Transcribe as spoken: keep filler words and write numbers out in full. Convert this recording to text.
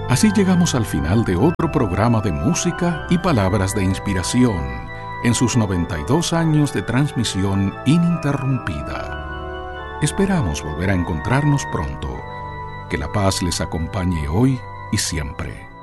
Así llegamos al final de otro programa de música y palabras de inspiración en sus noventa y dos años de transmisión ininterrumpida. Esperamos volver a encontrarnos pronto. Que la paz les acompañe hoy y siempre.